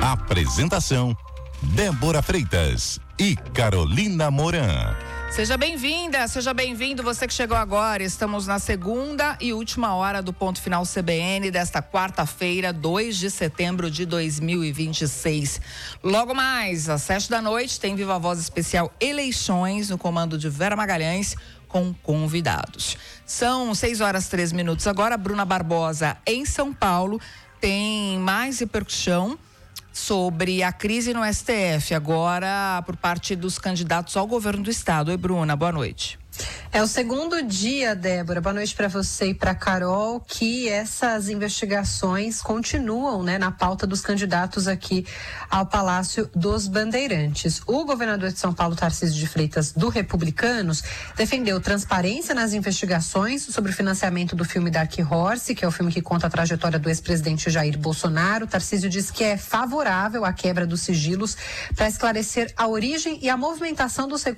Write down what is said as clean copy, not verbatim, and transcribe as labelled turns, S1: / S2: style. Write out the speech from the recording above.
S1: Apresentação: Débora Freitas e Carolina Moran.
S2: Seja bem-vinda, seja bem-vindo você que chegou agora. Estamos na segunda e última hora do Ponto Final CBN desta quarta-feira, 2 de setembro de 2026. Logo mais, às 7 da noite, tem Viva Voz Especial Eleições no comando de Vera Magalhães com convidados. São 6h03 agora. Bruna Barbosa, em São Paulo, tem mais repercussão sobre a crise no STF, agora por parte dos candidatos ao governo do estado. Oi, Bruna, boa noite.
S3: É o segundo dia, Débora, boa noite para você e para Carol, que essas investigações continuam, na pauta dos candidatos aqui ao Palácio dos Bandeirantes. O governador de São Paulo, Tarcísio de Freitas, do Republicanos, defendeu transparência nas investigações sobre o financiamento do filme Dark Horse, que é o filme que conta a trajetória do ex-presidente Jair Bolsonaro. Tarcísio diz que é favorável à quebra dos sigilos para esclarecer a origem e a movimentação dos recursos